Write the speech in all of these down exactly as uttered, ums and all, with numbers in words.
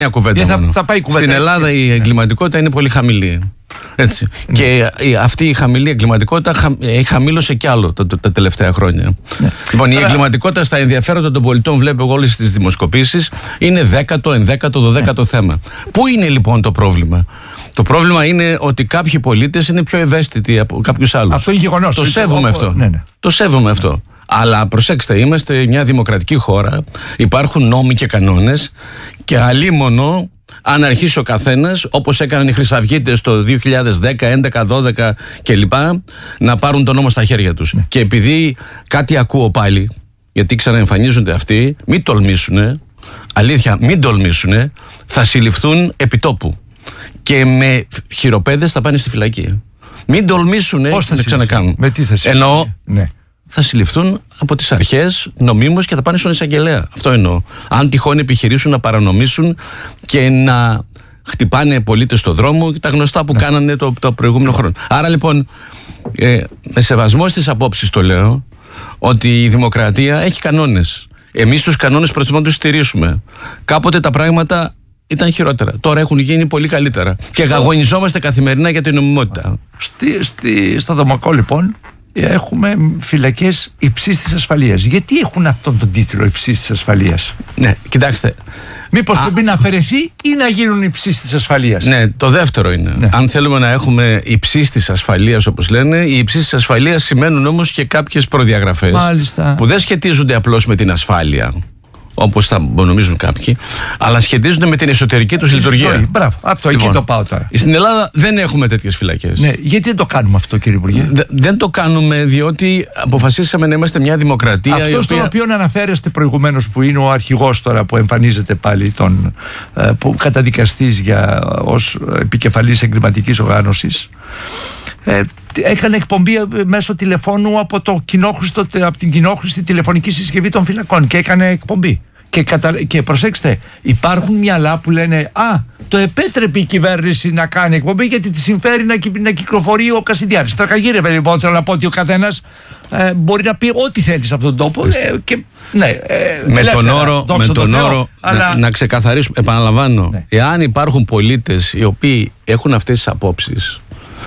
κουβέντα θα, θα πάει κουβέντα. Στην Ελλάδα έτσι. Η εγκληματικότητα είναι πολύ χαμηλή. Έτσι. Ναι. Και αυτή η χαμηλή εγκληματικότητα χα, χαμήλωσε κι άλλο τα, τα τελευταία χρόνια. Ναι. Λοιπόν, η Άρα... εγκληματικότητα στα ενδιαφέροντα των πολιτών, βλέπω εγώ όλες τις δημοσκοπήσεις, είναι δέκατο, ενδέκατο, δωδέκατο ναι. θέμα. Πού είναι λοιπόν το πρόβλημα? Το πρόβλημα είναι ότι κάποιοι πολίτες είναι πιο ευαίσθητοι από κάποιους άλλους. Αυτό είναι γεγονός. Το σέβομαι αυτό. Ναι, ναι. Το σέβομαι αυτό. Αλλά προσέξτε, είμαστε μια δημοκρατική χώρα, υπάρχουν νόμοι και κανόνες και αλίμονο αν αρχίσει ο καθένας, όπως έκαναν οι Χρυσαυγίτες το δύο χιλιάδες δέκα, έντεκα, δώδεκα κλπ, να πάρουν τον νόμο στα χέρια τους. Ναι. Και επειδή κάτι ακούω πάλι, γιατί ξαναεμφανίζονται αυτοί, μην τολμήσουνε, αλήθεια, μην τολμήσουνε, θα συλληφθούν επιτόπου. Και με χειροπέδες θα πάνε στη φυλακή. Μην τολμήσουνε να ξανακάνουν. Με τι θα συλληφθούν? Εννοώ, ναι. θα συλληφθούν από τις αρχές νομίμως και θα πάνε στον εισαγγελέα. Αυτό εννοώ. Αν τυχόν επιχειρήσουν να παρανομήσουν και να χτυπάνε πολίτες στο δρόμο, τα γνωστά που ναι. κάνανε το, το προηγούμενο χρόνο. Άρα λοιπόν, ε, με σεβασμό στις απόψεις το λέω, ότι η δημοκρατία έχει κανόνες. Εμείς τους κανόνες προτιμούμε να τους στηρίσουμε. Κάποτε τα πράγματα ήταν χειρότερα. Τώρα έχουν γίνει πολύ καλύτερα. Και αγωνιζόμαστε καθημερινά για την νομιμότητα. Στη, στη, στο Δομακό λοιπόν έχουμε φυλακές υψής της ασφαλείας. Γιατί έχουν αυτόν τον τίτλο υψής της ασφαλείας? Ναι, κοιτάξτε. Μήπως Α... πρέπει να αφαιρεθεί ή να γίνουν υψής της ασφαλείας? Ναι, το δεύτερο είναι. Ναι. Αν θέλουμε να έχουμε υψής της ασφαλείας, όπως λένε, οι υψής της ασφαλείας σημαίνουν όμως και κάποιες προδιαγραφές. Μάλιστα. Που δεν σχετίζονται απλώς με την ασφάλεια, όπως θα νομίζουν κάποιοι, αλλά σχετίζονται με την εσωτερική τους λειτουργία. Μπράβο, αυτό λοιπόν, εκεί το πάω τώρα. Στην Ελλάδα δεν έχουμε τέτοιες φυλακές. Ναι, γιατί δεν το κάνουμε αυτό, κύριε Υπουργέ? Δε, δεν το κάνουμε διότι αποφασίσαμε να είμαστε μια δημοκρατία. Αυτό οποία... στον οποίο αναφέρεστε προηγουμένως, που είναι ο αρχηγός τώρα που εμφανίζεται πάλι, τον, που καταδικαστής για, ως επικεφαλής εγκληματικής οργάνωσης, Ε, έκανε εκπομπή μέσω τηλεφώνου από, το κοινόχρηστο, από την κοινόχρηστη τηλεφωνική συσκευή των φυλακών και έκανε εκπομπή. Και, κατα... και προσέξτε, υπάρχουν μυαλά που λένε «Α, το επέτρεπε η κυβέρνηση να κάνει εκπομπή γιατί τη συμφέρει να, κυ... να κυκλοφορεί ο Κασιδιάρης». Τρακαγύρε, παιδί μου, θέλω να πω ότι ο καθένας ε, μπορεί να πει ό,τι θέλει σε αυτόν τον τόπο. Ε, και, ναι, ε, με ελεύθερα, τον όρο, με τον Θεό, όρο αλλά... να, να ξεκαθαρίσουμε, επαναλαμβάνω, ναι. εάν υπάρχουν πολίτες οι οποίοι έχουν αυτές τις απόψεις,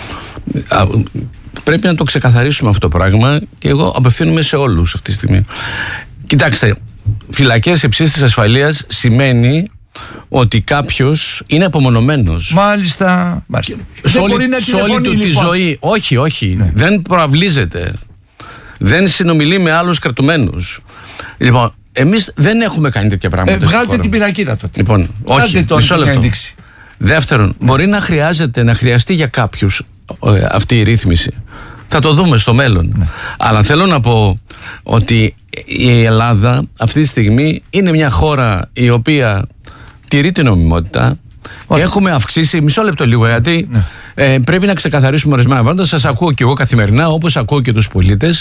πρέπει να το ξεκαθαρίσουμε αυτό το πράγμα και εγώ απευθύνομαι σε όλους αυτή τη στιγμή. Κοιτάξτε, φυλακές υψής της ασφαλείας σημαίνει ότι κάποιος είναι απομονωμένος. Μάλιστα. Μάλιστα. Σε όλη, σε όλη του λοιπόν. τη ζωή. Όχι, όχι. Ναι. Δεν προαυλίζεται. Δεν συνομιλεί με άλλους κρατουμένους. Λοιπόν, εμείς δεν έχουμε κάνει τέτοια πράγματα. Ε, βγάλτε την πινακίδα τότε. Λοιπόν, όχι. Μισό λεπτό. Δεύτερον, ναι. μπορεί να χρειάζεται, να χρειαστεί για κάποιους ε, αυτή η ρύθμιση. Θα το δούμε στο μέλλον. Ναι. Αλλά θέλω να πω ότι η Ελλάδα αυτή τη στιγμή είναι μια χώρα η οποία τηρεί την νομιμότητα. Όχι. Έχουμε αυξήσει, μισό λεπτό λίγο, γιατί ναι. ε, πρέπει να ξεκαθαρίσουμε ορισμένα πράγματα. Σας ακούω και εγώ καθημερινά, όπως ακούω και τους πολίτες.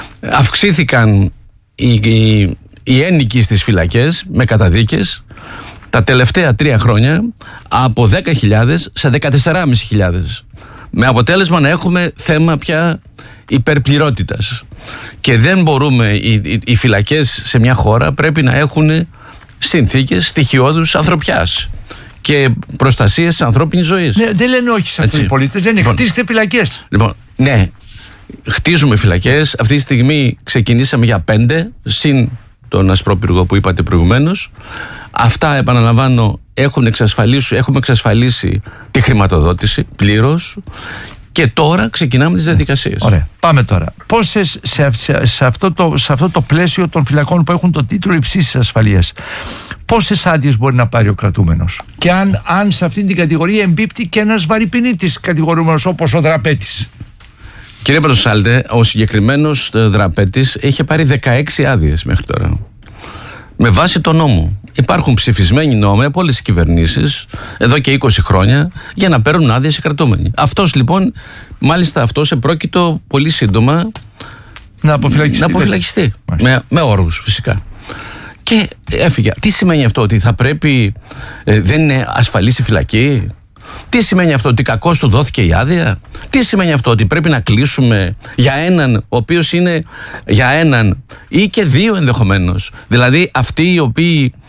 Αυξήθηκαν οι, οι, οι ένικοι στις φυλακές με καταδίκες τα τελευταία τρία χρόνια από δέκα χιλιάδες σε δεκατέσσερις χιλιάδες πεντακόσιες. Με αποτέλεσμα να έχουμε θέμα πια υπερπληρότητας. Και δεν μπορούμε, οι, οι, οι φυλακές σε μια χώρα πρέπει να έχουν συνθήκες στοιχειώδους ανθρωπιάς και προστασίες της ανθρώπινης ζωής. Ναι, δεν λένε όχι σε αυτούς οι πολίτες, λένε λοιπόν, χτίστε φυλακές. Λοιπόν, ναι, χτίζουμε φυλακές. Αυτή τη στιγμή ξεκινήσαμε για πέντε, συν τον ασπρόπυργο που είπατε προηγουμένως. Αυτά, επαναλαμβάνω, έχουν εξασφαλίσει, έχουμε εξασφαλίσει τη χρηματοδότηση πλήρως και τώρα ξεκινάμε τις διαδικασίες. Ωραία. Πάμε τώρα. Πόσες σε, σε, σε, αυτό το, σε αυτό το πλαίσιο των φυλακών που έχουν το τίτλο υψής της ασφαλείας, πόσες άδειες μπορεί να πάρει ο κρατούμενος? Και αν, αν σε αυτή την κατηγορία εμπίπτει και ένας βαρυπινίτης κατηγορούμενος όπως ο Δραπέτης? Κύριε Πρωτοσάλτε, ο συγκεκριμένος Δραπέτης είχε πάρει δεκαέξι άδειες μέχρι τώρα. Με βάση τον νόμο. Υπάρχουν ψηφισμένοι νόμοι από όλες τις κυβερνήσεις εδώ και είκοσι χρόνια για να παίρνουν άδειες οι κρατούμενοι. Αυτός λοιπόν, μάλιστα αυτός επρόκειτο πολύ σύντομα να αποφυλακιστεί. Να αποφυλακιστεί. Με, με όρους φυσικά. Και έφυγε. Τι σημαίνει αυτό, ότι θα πρέπει, ε, δεν είναι ασφαλής η φυλακή? Τι σημαίνει αυτό, ότι κακώς του δόθηκε η άδεια? Τι σημαίνει αυτό, ότι πρέπει να κλείσουμε για έναν ο οποίος είναι για έναν ή και δύο ενδεχομένως? Δηλαδή αυτοί οι οποίοι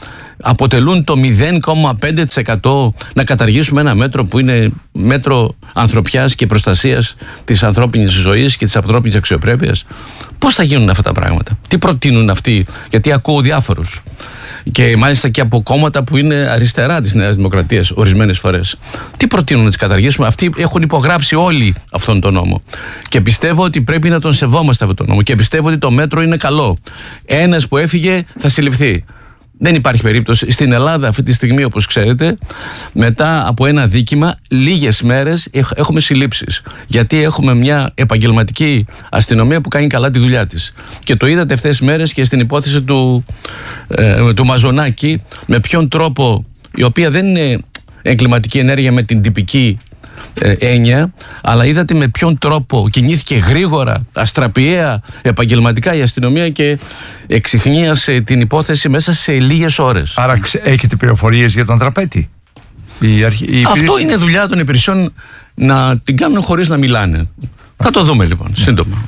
αποτελούν το μηδέν κόμμα πέντε τοις εκατό να καταργήσουμε ένα μέτρο που είναι μέτρο ανθρωπιάς και προστασίας της ανθρώπινης ζωής και της ανθρώπινης αξιοπρέπειας? Πώς θα γίνουν αυτά τα πράγματα? Τι προτείνουν αυτοί? Γιατί ακούω διάφορους, και μάλιστα και από κόμματα που είναι αριστερά της Νέας Δημοκρατίας ορισμένες φορές. Τι προτείνουν να τις καταργήσουμε? Αυτοί έχουν υπογράψει όλοι αυτόν τον νόμο και πιστεύω ότι πρέπει να τον σεβόμαστε αυτόν τον νόμο και πιστεύω ότι το μέτρο είναι καλό. Ένας που έφυγε θα συλληφθεί. Δεν υπάρχει περίπτωση. Στην Ελλάδα αυτή τη στιγμή, όπως ξέρετε, μετά από ένα δίκημα, λίγες μέρες έχουμε συλλήψεις. Γιατί έχουμε μια επαγγελματική αστυνομία που κάνει καλά τη δουλειά της. Και το είδατε αυτές τις μέρες και στην υπόθεση του, ε, του Μαζονάκη, με ποιον τρόπο, η οποία δεν είναι εγκληματική ενέργεια με την τυπική ε, έννοια, αλλά είδατε με ποιον τρόπο κινήθηκε γρήγορα, αστραπιαία, επαγγελματικά η αστυνομία και εξιχνίασε την υπόθεση μέσα σε λίγες ώρες. Άρα έχετε πληροφορίες για τον Τραπέτη? Η αρχ... η Αυτό υπηρεσία... είναι δουλειά των υπηρεσιών να την κάνουν χωρίς να μιλάνε. Θα το δούμε λοιπόν σύντομα.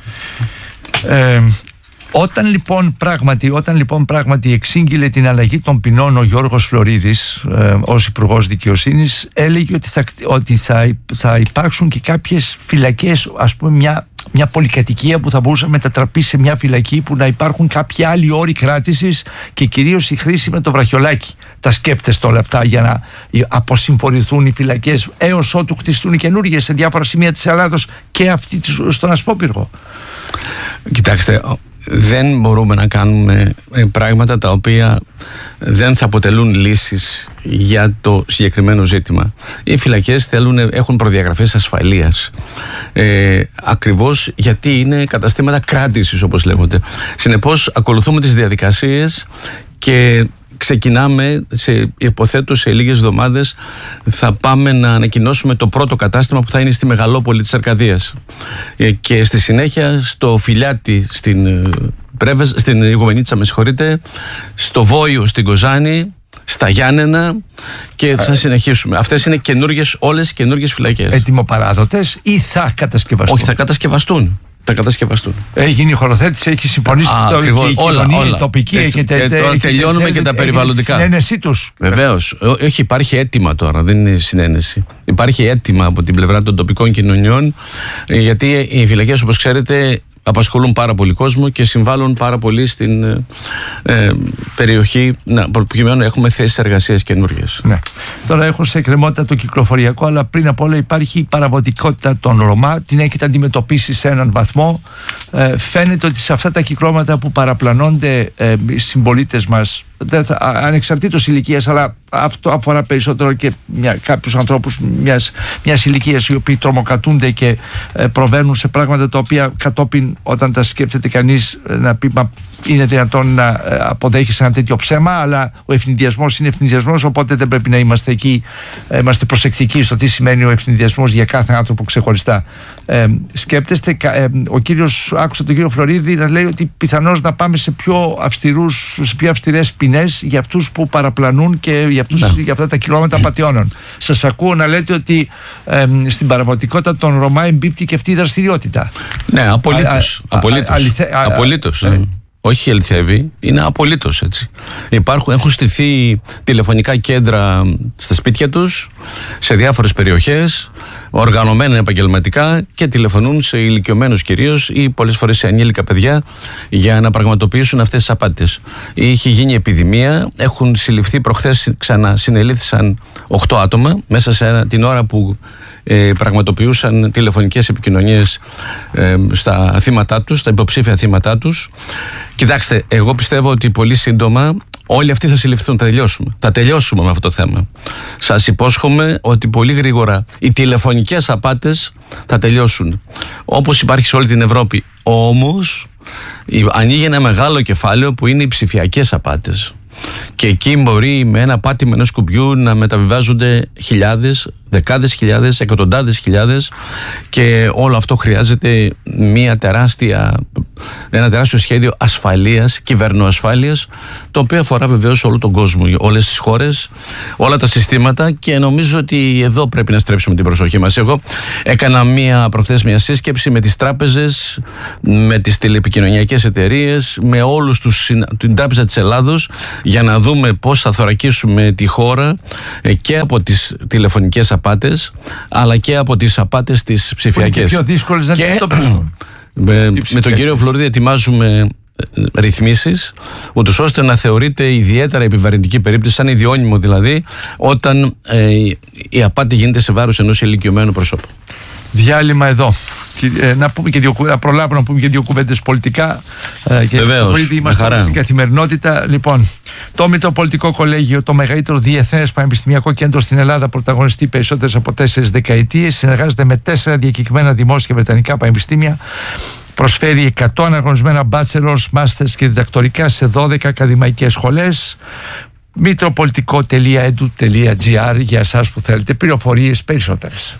Ε, Όταν λοιπόν, πράγματι, όταν λοιπόν πράγματι εξήγηλε την αλλαγή των ποινών ο Γιώργος Φλωρίδης ε, ως Υπουργός Δικαιοσύνης, έλεγε ότι, θα, ότι θα, θα υπάρξουν και κάποιες φυλακές, ας πούμε μια, μια πολυκατοικία που θα μπορούσε να μετατραπεί σε μια φυλακή, που να υπάρχουν κάποιοι άλλοι όροι κράτησης και κυρίως η χρήση με το βραχιολάκι. Τα σκέπτεστε όλα αυτά για να αποσυμφορηθούν οι φυλακές έως ότου χτιστούν οι καινούργιες σε διάφορα σημεία της Ελλάδος και αυτή στον Ασπόπυργο? Κοιτάξτε, δεν μπορούμε να κάνουμε πράγματα τα οποία δεν θα αποτελούν λύσεις για το συγκεκριμένο ζήτημα. Οι φυλακές θέλουν, έχουν προδιαγραφές ασφαλείας, ε, ακριβώς γιατί είναι καταστήματα κράτησης, όπως λέγονται. Συνεπώς ακολουθούμε τις διαδικασίες και ξεκινάμε, σε, υποθέτω σε λίγες εβδομάδες θα πάμε να ανακοινώσουμε το πρώτο κατάστημα που θα είναι στη Μεγαλόπολη της Αρκαδίας, ε, και στη συνέχεια στο Φιλιάτι στην, Πρέβες, στην Ιγουμενίτσα, με συγχωρείτε, στο Βόιο στην Κοζάνη, στα Γιάννενα, και θα συνεχίσουμε. Αυτές είναι καινούργιες, όλες καινούργιες φυλακές. Έτοιμοπαράδοτες ή θα κατασκευαστούν? Όχι, θα κατασκευαστούν. Θα κατασκευαστούν. Έχει η χωροθέτηση, έχει συμφωνήσει Α, το, ακριβώς, και η όλα, κοινωνία, όλα. η τοπική. Έτσι, έχετε, ε, τώρα έχετε, τελειώνουμε έχετε, και τα έχετε περιβαλλοντικά. Τη συνένεσή τους. Βεβαίως. Όχι, υπάρχει αίτημα τώρα, δεν είναι συνένεση. Υπάρχει αίτημα από την πλευρά των τοπικών κοινωνιών, γιατί οι φυλακές, όπως ξέρετε, απασχολούν πάρα πολύ κόσμο και συμβάλλουν πάρα πολύ στην ε, περιοχή, να, προκειμένου να έχουμε θέσεις εργασίας καινούργιες. Ναι. Τώρα έχω σε εκκρεμότητα το κυκλοφοριακό, αλλά πριν απ' όλα υπάρχει η παραβατικότητα των Ρωμά. Την έχετε αντιμετωπίσει σε έναν βαθμό. Ε, φαίνεται ότι σε αυτά τα κυκλώματα που παραπλανώνται ε, οι συμπολίτες μας, ανεξαρτήτως ηλικίας, αλλά αυτό αφορά περισσότερο και μια, κάποιους ανθρώπους μιας, μιας ηλικίας, οι οποίοι τρομοκρατούνται και ε, προβαίνουν σε πράγματα τα οποία κατόπιν, όταν τα σκέφτεται κανείς, να πει μα είναι δυνατόν να ε, αποδέχεις ένα τέτοιο ψέμα, αλλά ο ευνηδιασμός είναι ευνηδιασμός, οπότε δεν πρέπει να είμαστε εκεί, ε, είμαστε προσεκτικοί στο τι σημαίνει ο ευνηδιασμός για κάθε άνθρωπο ξεχωριστά. Ε, σκέπτεστε, ε, ο κύριος, άκουσα τον κύριο Φλωρίδη να λέει ότι πιθανώς να πάμε σε πιο αυστηρούς, σε πιο αυστηρές ποινές για αυτούς που παραπλανούν και για, αυτούς, ναι. για αυτά τα κιλώματα πατιώνων. Σας ακούω να λέτε ότι ε, στην παραβατικότητα των Ρωμά εμπίπτει και αυτή η δραστηριότητα. Ναι, απολύτως. Α, α, απολύτως. Α, αληθε, α, απολύτως. Α, ε. Όχι αληθεύει, είναι απολύτως έτσι. Υπάρχουν, έχουν στηθεί τηλεφωνικά κέντρα στα σπίτια τους, σε διάφορες περιοχές, οργανωμένα επαγγελματικά, και τηλεφωνούν σε ηλικιωμένους κυρίως ή πολλές φορές σε ανήλικα παιδιά για να πραγματοποιήσουν αυτές τις απάτες. Είχε γίνει επιδημία, έχουν συλληφθεί προχθές, ξανασυνελήφθησαν οκτώ άτομα μέσα σε ένα, την ώρα που ε, πραγματοποιούσαν τηλεφωνικές επικοινωνίες ε, στα θύματά τους, στα υποψήφια θύματά τους. Κοιτάξτε, εγώ πιστεύω ότι πολύ σύντομα όλοι αυτοί θα συλληφθούν, θα τελειώσουμε. Θα τελειώσουμε με αυτό το θέμα. Σας υπόσχομαι ότι πολύ γρήγορα οι τηλεφωνικές απάτες θα τελειώσουν. Όπως υπάρχει σε όλη την Ευρώπη. Όμως ανοίγει ένα μεγάλο κεφάλαιο που είναι οι ψηφιακές απάτες. Και εκεί μπορεί με ένα πάτημα ενός κουμπιού να μεταβιβάζονται χιλιάδες, δεκάδες χιλιάδες, εκατοντάδες χιλιάδες, και όλο αυτό χρειάζεται μια τεράστια, ένα τεράστιο σχέδιο ασφαλείας, κυβερνοασφάλειας, το οποίο αφορά βεβαίως όλο τον κόσμο, όλες τις χώρες, όλα τα συστήματα, και νομίζω ότι εδώ πρέπει να στρέψουμε την προσοχή μας. Εγώ έκανα μία προχθές μια σύσκεψη με τις τράπεζες, με τις τηλεπικοινωνιακές εταιρείες, με όλους τους, την Τράπεζα της Ελλάδος, για να δούμε πώς θα θωρακίσουμε τη χώρα και από τις τηλεφωνικές απάτες, αλλά και από τις απάτες τις ψηφιακές. Είναι πιο δύσκολες να αντιμετωπιστούν. Με, με τον κύριο Φλωρίδη ετοιμάζουμε ρυθμίσεις, ούτως ώστε να θεωρείται ιδιαίτερα επιβαρυντική περίπτωση, σαν ιδιώνυμο δηλαδή, όταν ε, η απάτη γίνεται σε βάρος ενός ηλικιωμένου προσώπου. Διάλειμμα εδώ. Να, πούμε και δύο, να προλάβουμε να πούμε και δύο κουβέντες πολιτικά. Και βεβαίως, είμαστε στην καθημερινότητα. Λοιπόν, το Μητροπολιτικό Κολέγιο, το μεγαλύτερο διεθνές πανεπιστημιακό κέντρο στην Ελλάδα, πρωταγωνιστεί περισσότερες από τέσσερις δεκαετίες, συνεργάζεται με τέσσερα διακεκριμένα δημόσια και βρετανικά πανεπιστήμια. Προσφέρει εκατό αναγνωρισμένα bachelors, masters και διδακτορικά σε δώδεκα ακαδημαϊκές σχολές. μητροπολιτικό τελεία e d u τελεία g r για εσάς που θέλετε πληροφορίες περισσότερες.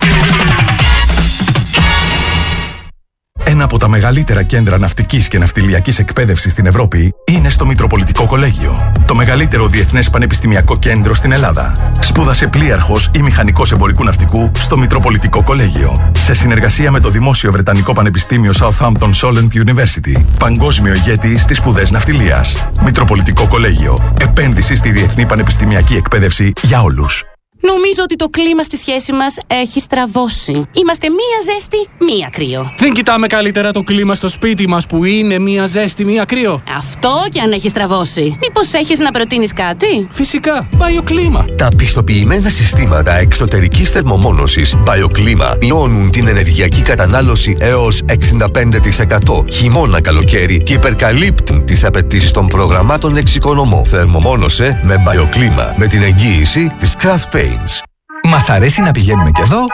Ένα από τα μεγαλύτερα κέντρα ναυτικής και ναυτιλιακής εκπαίδευσης στην Ευρώπη είναι στο Μητροπολιτικό Κολέγιο. Το μεγαλύτερο διεθνές πανεπιστημιακό κέντρο στην Ελλάδα. Σπούδασε πλοίαρχος ή μηχανικός εμπορικού ναυτικού στο Μητροπολιτικό Κολέγιο. Σε συνεργασία με το Δημόσιο Βρετανικό Πανεπιστήμιο Southampton Solent University. Παγκόσμιο ηγέτη στις σπουδές ναυτιλίας. Μητροπολιτικό Κολέγιο. Επένδυση στη διεθνή πανεπιστημιακή εκπαίδευση για όλους. Νομίζω ότι το κλίμα στη σχέση μας έχει στραβώσει. Είμαστε μία ζέστη, μία κρύο. Δεν κοιτάμε καλύτερα το κλίμα στο σπίτι μας που είναι μία ζέστη, μία κρύο? Αυτό κι αν έχει στραβώσει. Μήπως έχεις να προτείνεις κάτι? Φυσικά, BioClima. Τα πιστοποιημένα συστήματα εξωτερικής θερμομόνωσης BioClima μειώνουν την ενεργειακή κατανάλωση έως εξήντα πέντε τοις εκατό χειμώνα καλοκαίρι και υπερκαλύπτουν τις απαιτήσεις των προγραμμάτων εξοικονομώ. Θερμομόνωσε με BioClima με την εγγύηση της Craft Paints. Μας αρέσει να πηγαίνουμε και εδώ